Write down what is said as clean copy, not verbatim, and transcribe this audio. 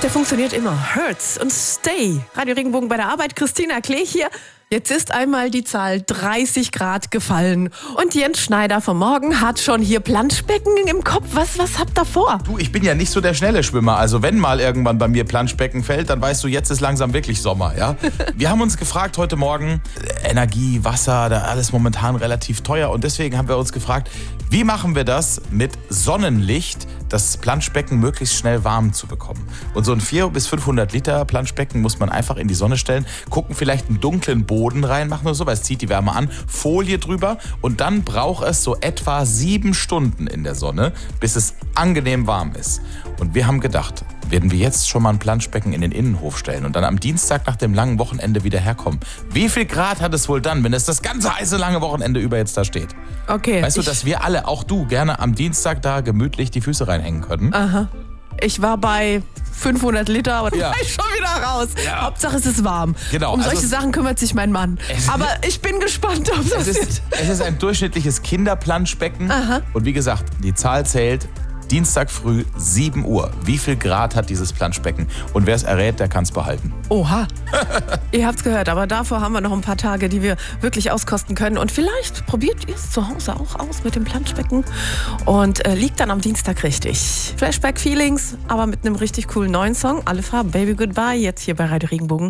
der funktioniert immer. Hurts und Stay. Radio Regenbogen bei der Arbeit. Christina Klee hier. Jetzt ist einmal die Zahl 30 Grad gefallen. Und Jens Schneider vom Morgen hat schon hier Planschbecken im Kopf. Was habt ihr vor? Du, ich bin ja nicht so der schnelle Schwimmer. Also wenn mal irgendwann bei mir Planschbecken fällt, dann weißt du, jetzt ist langsam wirklich Sommer, ja? Wir haben uns gefragt heute Morgen, Energie, Wasser, da alles momentan relativ teuer. Und deswegen haben wir uns gefragt, wie machen wir das mit Sonnenlicht, das Planschbecken möglichst schnell warm zu bekommen? Und so ein 400 bis 500 Liter Planschbecken muss man einfach in die Sonne stellen, gucken, vielleicht einen dunklen Boden reinmachen oder so, weil es zieht die Wärme an, Folie drüber und dann braucht es so etwa 7 Stunden in der Sonne, bis es angenehm warm ist. Und wir haben gedacht, werden wir jetzt schon mal ein Planschbecken in den Innenhof stellen und dann am Dienstag nach dem langen Wochenende wieder herkommen. Wie viel Grad hat es wohl dann, wenn es das ganze heiße lange Wochenende über jetzt da steht? Okay. Weißt du, dass wir alle, auch du, gerne am Dienstag da gemütlich die Füße reinhängen können? Aha. Ich war bei 500 Liter, aber dann Ja. war ich schon wieder raus. Ja. Hauptsache es ist warm. Genau, Um also solche Sachen kümmert sich mein Mann. Aber ich bin gespannt, ob das wird. Es ist ein durchschnittliches Kinderplanschbecken. Aha. Und wie gesagt, die Zahl zählt. Dienstag früh 7 Uhr. Wie viel Grad hat dieses Planschbecken? Und wer es errät, der kann es behalten. Oha. Ihr habt's gehört, aber davor haben wir noch ein paar Tage, die wir wirklich auskosten können. Und vielleicht probiert ihr es zu Hause auch aus mit dem Planschbecken und liegt dann am Dienstag richtig. Flashback Feelings, aber mit einem richtig coolen neuen Song. Alle Farben, Baby Goodbye, jetzt hier bei Radio Regenbogen.